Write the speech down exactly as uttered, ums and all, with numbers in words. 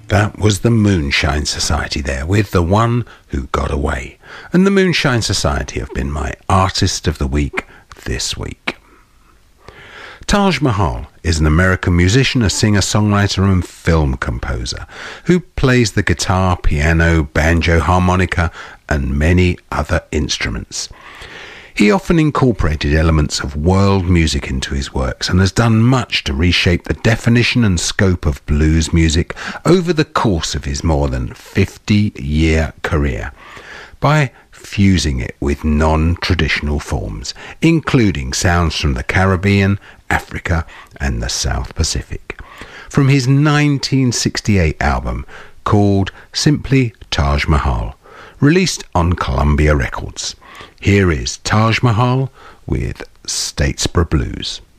That was the Moonshine Society there, with The One Who Got Away. And the Moonshine Society have been my Artist of the Week this week. Taj Mahal is an American musician, a singer, songwriter and film composer who plays the guitar, piano, banjo, harmonica and many other instruments. He often incorporated elements of world music into his works and has done much to reshape the definition and scope of blues music over the course of his more than fifty-year career by fusing it with non-traditional forms, including sounds from the Caribbean, Africa and the South Pacific. From his nineteen sixty-eight album called simply Taj Mahal, released on Columbia Records. Here is Taj Mahal with Statesboro Blues.